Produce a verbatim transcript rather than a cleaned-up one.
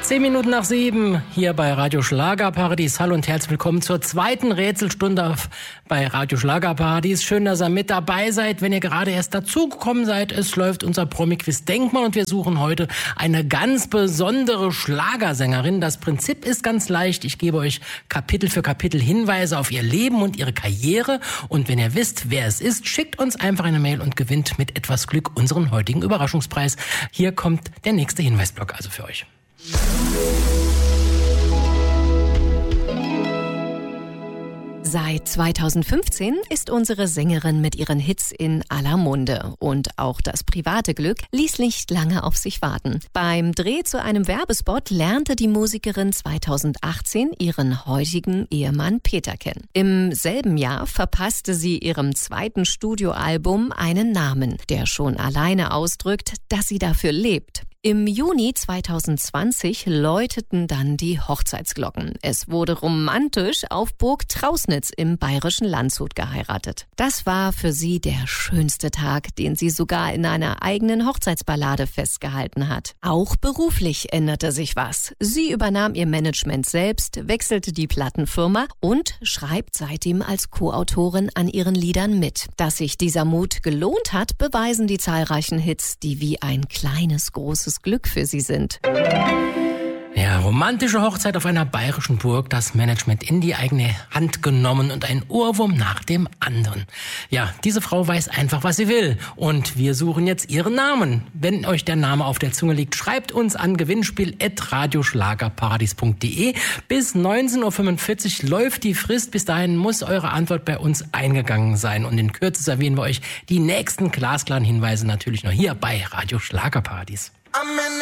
Zehn Minuten nach sieben hier bei Radio Schlagerparadies. Hallo und herzlich willkommen zur zweiten Rätselstunde bei Radio Schlagerparadies. Schön, dass ihr mit dabei seid. Wenn ihr gerade erst dazugekommen seid, es läuft unser Promi-Quiz Denkmal und wir suchen heute eine ganz besondere Schlagersängerin. Das Prinzip ist ganz leicht. Ich gebe euch Kapitel für Kapitel Hinweise auf ihr Leben und ihre Karriere. Und wenn ihr wisst, wer es ist, schickt uns einfach eine Mail und gewinnt mit etwas Glück unseren heutigen Überraschungspreis. Hier kommt der nächste Hinweisblock also für euch. Seit zweitausendfünfzehn ist unsere Sängerin mit ihren Hits in aller Munde. Und auch das private Glück ließ nicht lange auf sich warten. Beim Dreh zu einem Werbespot lernte die Musikerin zweitausendachtzehn ihren heutigen Ehemann Peter kennen. Im selben Jahr verpasste sie ihrem zweiten Studioalbum einen Namen, der schon alleine ausdrückt, dass sie dafür lebt. Im Juni zweitausendzwanzig läuteten dann die Hochzeitsglocken. Es wurde romantisch auf Burg Trausnitz im bayerischen Landshut geheiratet. Das war für sie der schönste Tag, den sie sogar in einer eigenen Hochzeitsballade festgehalten hat. Auch beruflich änderte sich was. Sie übernahm ihr Management selbst, wechselte die Plattenfirma und schreibt seitdem als Co-Autorin an ihren Liedern mit. Dass sich dieser Mut gelohnt hat, beweisen die zahlreichen Hits, die wie ein kleines, großes Glück für sie sind. Ja, romantische Hochzeit auf einer bayerischen Burg, das Management in die eigene Hand genommen und ein Ohrwurm nach dem anderen. Ja, diese Frau weiß einfach, was sie will. Und wir suchen jetzt ihren Namen. Wenn euch der Name auf der Zunge liegt, schreibt uns an gewinnspiel at radioschlagerparadies punkt de. Bis neunzehn Uhr fünfundvierzig läuft die Frist. Bis dahin muss eure Antwort bei uns eingegangen sein. Und in Kürze servieren wir euch die nächsten glasklaren Hinweise natürlich noch hier bei Radio Schlagerparadies.